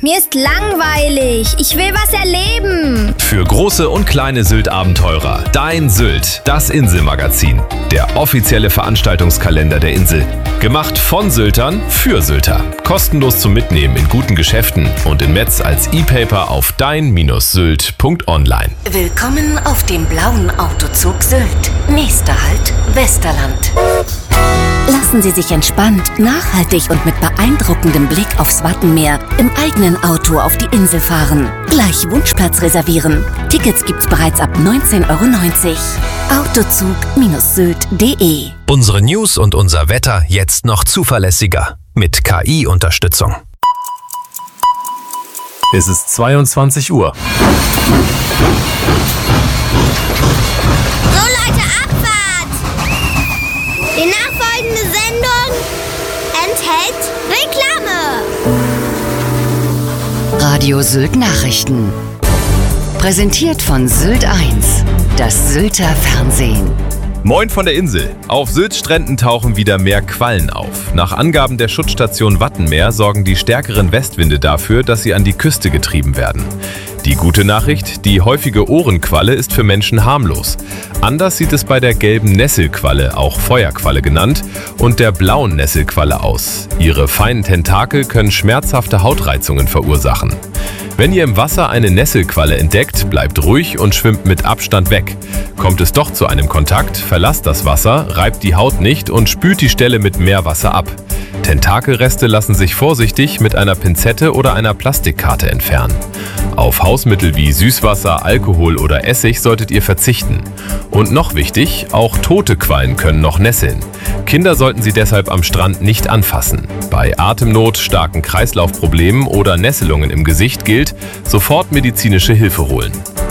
mir ist langweilig. Ich will was erleben. Für große und kleine Sylt-Abenteurer. Dein Sylt, das Inselmagazin. Der offizielle Veranstaltungskalender der Insel. Gemacht von Syltern für Sylter. Kostenlos zum Mitnehmen in guten Geschäften und in Metz als E-Paper auf dein-sylt.online. Willkommen auf dem blauen Autozug Sylt. Nächster Halt, Westerland. Lassen Sie sich entspannt, nachhaltig und mit beeindruckendem Blick aufs Wattenmeer im eigenen Auto auf die Insel fahren. Gleich Wunschplatz reservieren. Tickets gibt's bereits ab 19,90 € Autozug-sylt.de. Unsere News und unser Wetter jetzt noch zuverlässiger. Mit KI-Unterstützung. Es ist 22 Uhr. So Leute, Abfahrt! Die nachfolgende Sendung enthält Reklame. Radio Sylt Nachrichten. Präsentiert von Sylt 1, das Sylter Fernsehen. Moin von der Insel. Auf Sylt-Stränden tauchen wieder mehr Quallen auf. Nach Angaben der Schutzstation Wattenmeer sorgen die stärkeren Westwinde dafür, dass sie an die Küste getrieben werden. Die gute Nachricht, die häufige Ohrenqualle ist für Menschen harmlos. Anders sieht es bei der gelben Nesselqualle, auch Feuerqualle genannt, und der blauen Nesselqualle aus. Ihre feinen Tentakel können schmerzhafte Hautreizungen verursachen. Wenn ihr im Wasser eine Nesselqualle entdeckt, bleibt ruhig und schwimmt mit Abstand weg. Kommt es doch zu einem Kontakt, verlasst das Wasser, reibt die Haut nicht und spült die Stelle mit Meerwasser ab. Tentakelreste lassen sich vorsichtig mit einer Pinzette oder einer Plastikkarte entfernen. Auf Hausmittel wie Süßwasser, Alkohol oder Essig solltet ihr verzichten. Und noch wichtig, auch tote Quallen können noch nesseln. Kinder sollten sie deshalb am Strand nicht anfassen. Bei Atemnot, starken Kreislaufproblemen oder Nesselungen im Gesicht gilt, sofort medizinische Hilfe holen.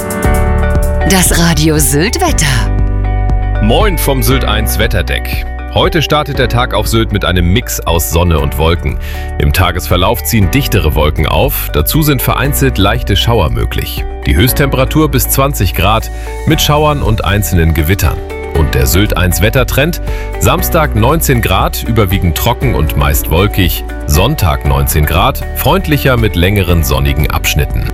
Das Radio Sylt Wetter. Moin vom Sylt 1 Wetterdeck. Heute startet der Tag auf Sylt mit einem Mix aus Sonne und Wolken. Im Tagesverlauf ziehen dichtere Wolken auf, dazu sind vereinzelt leichte Schauer möglich. Die Höchsttemperatur bis 20 Grad mit Schauern und einzelnen Gewittern. Und der Sylt 1 Wettertrend: Samstag 19 Grad, überwiegend trocken und meist wolkig. Sonntag 19 Grad, freundlicher mit längeren sonnigen Abschnitten.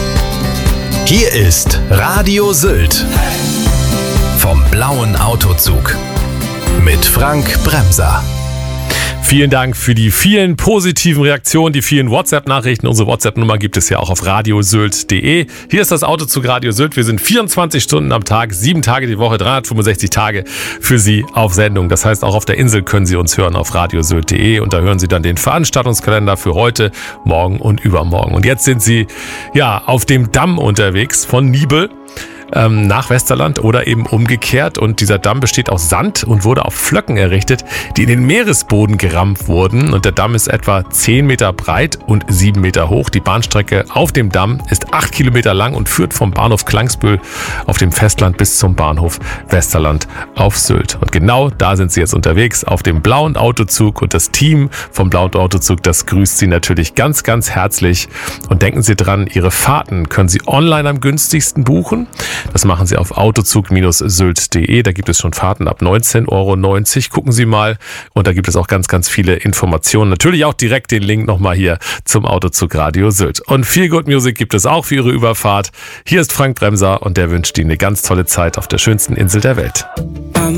Hier ist Radio Sylt vom blauen Autozug mit Frank Bremser. Vielen Dank für die vielen positiven Reaktionen, die vielen WhatsApp-Nachrichten. Unsere WhatsApp-Nummer gibt es ja auch auf radiosylt.de. Hier ist das Autozug Radio Sylt. Wir sind 24 Stunden am Tag, 7 Tage die Woche, 365 Tage für Sie auf Sendung. Das heißt, auch auf der Insel können Sie uns hören auf radiosylt.de und da hören Sie dann den Veranstaltungskalender für heute, morgen und übermorgen. Und jetzt sind Sie auf dem Damm unterwegs von Niebel nach Westerland oder eben umgekehrt. Und dieser Damm besteht aus Sand und wurde auf Flöcken errichtet, die in den Meeresboden gerammt wurden. Und der Damm ist etwa 10 Meter breit und 7 Meter hoch. Die Bahnstrecke auf dem Damm ist 8 Kilometer lang und führt vom Bahnhof Klangsbühl auf dem Festland bis zum Bahnhof Westerland auf Sylt. Und genau da sind Sie jetzt unterwegs auf dem blauen Autozug. Und das Team vom blauen Autozug, das grüßt Sie natürlich ganz, ganz herzlich. Und denken Sie dran, Ihre Fahrten können Sie online am günstigsten buchen. Das machen Sie auf autozug-sylt.de. Da gibt es schon Fahrten ab 19,90 €. Gucken Sie mal. Und da gibt es auch ganz, ganz viele Informationen. Natürlich auch direkt den Link nochmal hier zum Autozug Radio Sylt. Und Feel Good Music gibt es auch für Ihre Überfahrt. Hier ist Frank Bremser und der wünscht Ihnen eine ganz tolle Zeit auf der schönsten Insel der Welt.